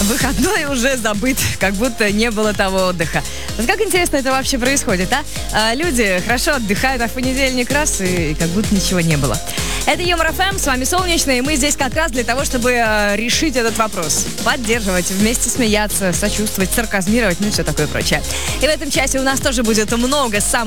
выходной уже забыт, как будто не было того отдыха. Вот как интересно это вообще происходит, а? Люди хорошо отдыхают, а в понедельник раз, и как будто ничего не было. Это Юмор ФМ, с вами Солнечная, и мы здесь как раз для того, чтобы решить этот вопрос. Поддерживать, вместе смеяться, сочувствовать, сарказмировать, ну и все такое прочее. И в этом часе у нас тоже будет много самых